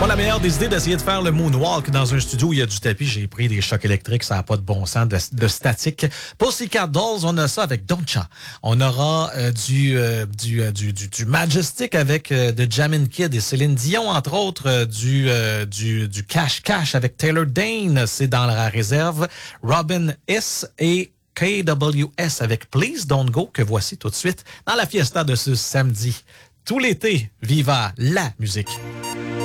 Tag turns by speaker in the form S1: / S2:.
S1: Pas la meilleure des idées d'essayer de faire le moonwalk dans un studio où il y a du tapis. J'ai pris des chocs électriques, ça n'a pas de bon sens, de statique. Pussycat Dolls, on a ça avec Doncha. On aura du Majestic avec The Jammin' Kid et Céline Dion, entre autres, du Cash Cash avec Taylor Dayne, c'est dans la réserve. Robin S. et KWS avec Please Don't Go, que voici tout de suite dans la fiesta de ce samedi. Tout l'été, viva la musique!